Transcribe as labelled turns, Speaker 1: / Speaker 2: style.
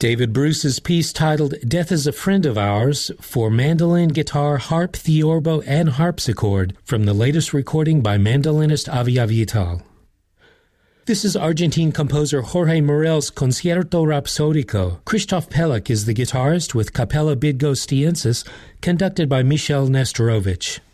Speaker 1: David Bruce's piece titled Death is a Friend of Ours for mandolin, guitar, harp, theorbo, and harpsichord from the latest recording by mandolinist Avia Vital. This is Argentine composer Jorge Morel's Concierto Rhapsodico. Krzysztof Pelek is the guitarist with Capella Bydgoszcz, conducted by Michel Nesterovich.